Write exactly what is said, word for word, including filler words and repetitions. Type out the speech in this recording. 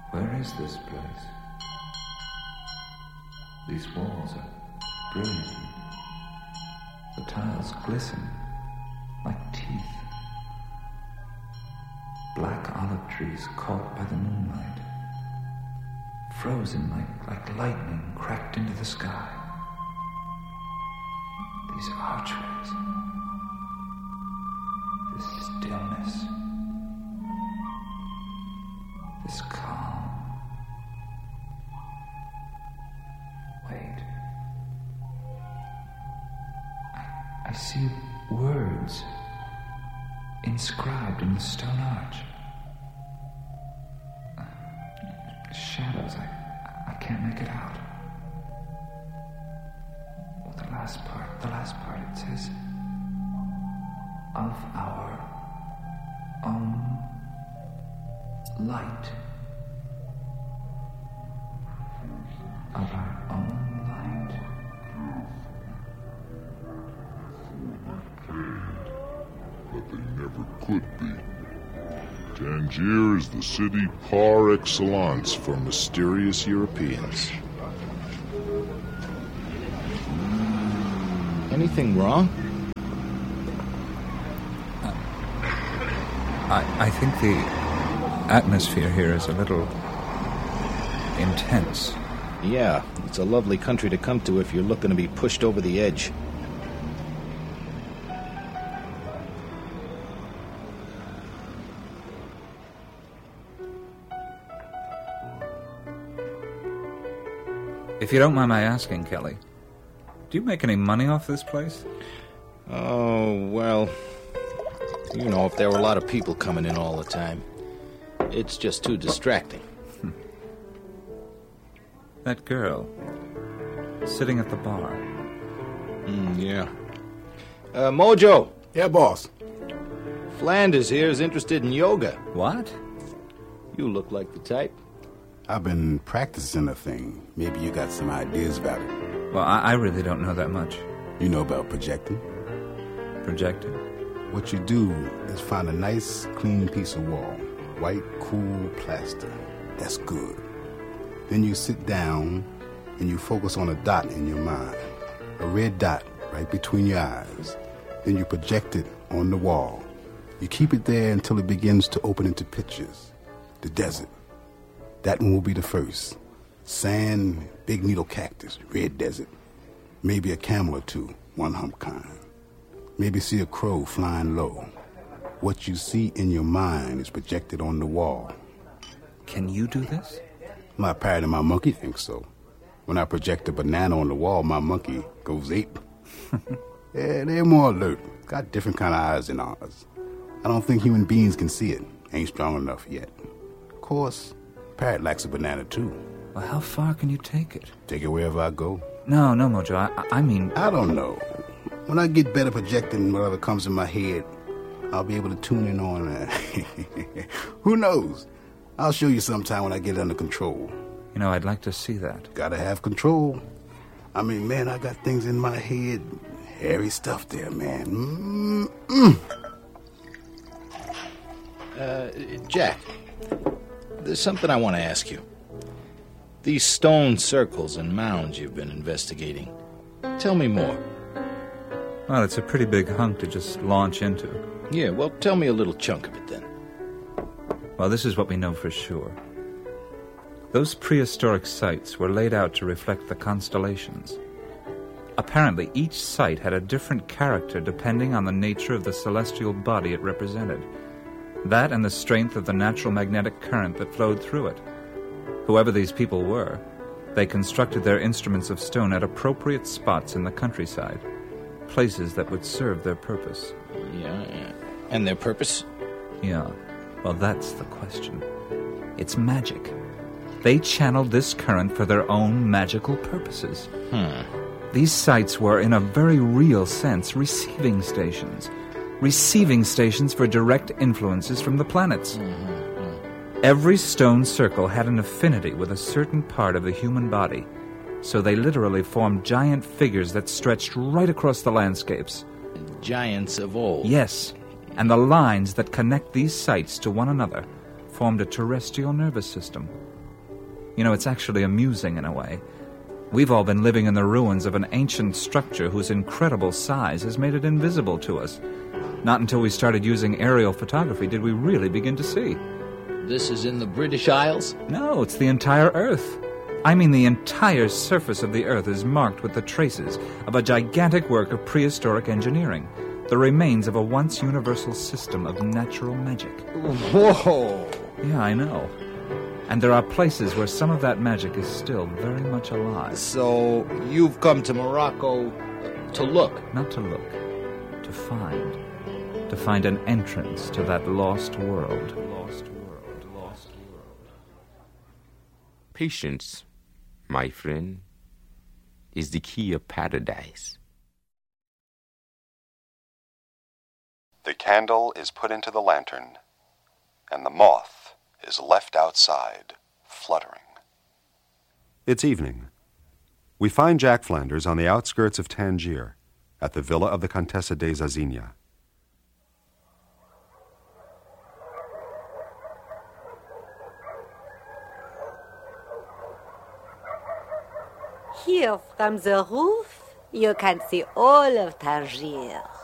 Where is this place? These walls are brilliant. The tiles glisten like teeth. Black olive trees caught by the moonlight. Frozen like, like lightning cracked into the sky. These archways. This stillness. This calm. Wait. I, I see words inscribed in the stone arch. Uh, shadows, I, I can't make it out. Well, the last part, the last part, it says, of our own light. Of our own light. But they never could be. Tangier is the city par excellence for mysterious Europeans. Anything wrong? Uh, I, I think the atmosphere here is a little intense. Yeah, it's a lovely country to come to if you're looking to be pushed over the edge. If you don't mind my asking, Kelly, do you make any money off this place? Oh, well, you know, if there were a lot of people coming in all the time, it's just too distracting. That girl, sitting at the bar. Mm, yeah. Uh, Mojo! Yeah, boss. Flanders here is interested in yoga. What? You look like the type. I've been practicing a thing. Maybe you got some ideas about it. Well, I, I really don't know that much. You know about projecting? Projecting? What you do is find a nice, clean piece of wall. White, cool plaster. That's good. Then you sit down and you focus on a dot in your mind. A red dot right between your eyes. Then you project it on the wall. You keep it there until it begins to open into pictures. The desert. That one will be the first. Sand, big needle cactus, red desert. Maybe a camel or two, one hump kind. Maybe see a crow flying low. What you see in your mind is projected on the wall. Can you do this? My parrot and my monkey think so. When I project a banana on the wall, my monkey goes ape. Yeah, they're more alert. Got different kind of eyes than ours. I don't think human beings can see it. Ain't strong enough yet. Of course, parrot likes a banana too. Well, how far can you take it? Take it wherever I go. No, no, Mojo, I, I mean... I don't know. When I get better projecting whatever comes in my head, I'll be able to tune in on... Uh, who knows? I'll show you sometime when I get it under control. You know, I'd like to see that. Gotta have control. I mean, man, I got things in my head. Hairy stuff there, man. Mm-mm. Uh, Jack, there's something I want to ask you. These stone circles and mounds you've been investigating. Tell me more. Well, it's a pretty big hunk to just launch into. Yeah, well, tell me a little chunk of it then. Well, this is what we know for sure. Those prehistoric sites were laid out to reflect the constellations. Apparently, each site had a different character depending on the nature of the celestial body it represented. That and the strength of the natural magnetic current that flowed through it. Whoever these people were, they constructed their instruments of stone at appropriate spots in the countryside, places that would serve their purpose. Yeah, yeah. And their purpose? Yeah, well, that's the question. It's magic. They channeled this current for their own magical purposes. Hmm. These sites were, in a very real sense, receiving stations. Receiving stations for direct influences from the planets. Mm-hmm. Every stone circle had an affinity with a certain part of the human body, so they literally formed giant figures that stretched right across the landscapes. Giants of old. Yes, and the lines that connect these sites to one another formed a terrestrial nervous system, You know, it's actually amusing in a way. We've all been living in the ruins of an ancient structure whose incredible size has made it invisible to us. Not until we started using aerial photography did we really begin to see. This is in the British Isles? No, it's the entire Earth. I mean, the entire surface of the Earth is marked with the traces of a gigantic work of prehistoric engineering, the remains of a once universal system of natural magic. Whoa! Yeah, I know. And there are places where some of that magic is still very much alive. So, you've come to Morocco to look? Not to look, to find. To find an entrance to that lost world. Lost world, lost world. Patience, my friend, is the key of paradise. The candle is put into the lantern, and the moth is left outside, fluttering. It's evening. We find Jack Flanders on the outskirts of Tangier, at the villa of the Contessa de Zazinia. Here from the roof, you can see all of Tangier.